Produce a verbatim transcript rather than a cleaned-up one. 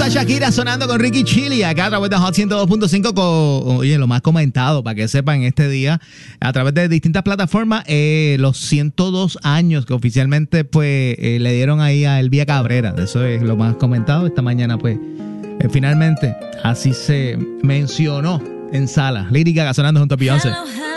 está Shakira sonando con Ricky Chili acá a través de Hot ciento dos punto cinco con, oye, lo más comentado, para que sepan, este día, a través de distintas plataformas, eh, los ciento dos años que oficialmente pues eh, le dieron ahí a Elvia Cabrera. Eso es lo más comentado. Esta mañana pues eh, finalmente así se mencionó en sala. Lady Gaga sonando junto a Beyoncé.